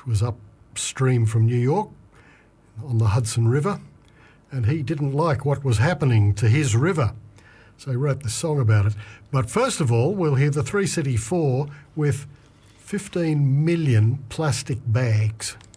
which was upstream from New York on the Hudson River, and he didn't like what was happening to his river. So he wrote this song about it. But first of all, we'll hear the 3 City 4 with 15 million plastic bags.